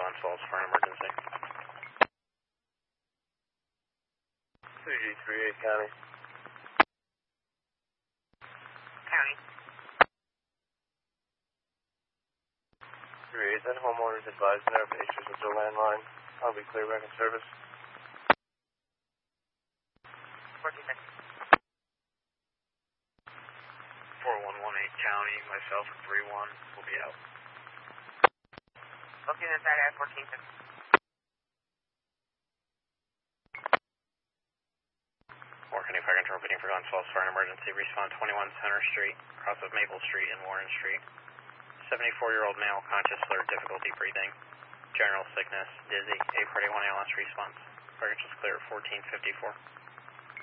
Glens Falls for an emergency. 2G38 County. County. 38, then homeowners advised their patients with their landline. I'll be clear back in service. 14 seconds. 4118 County, myself and 31 will be out. Looking inside at 14 seconds. Working if I can repeating for Glens Falls for an emergency. Respawn 21 Center Street, cross of Maple Street and Warren Street. 74-year-old male, conscious, slurred, difficulty breathing. General sickness, dizzy, 841 ALS response. Emergency clear at 1454.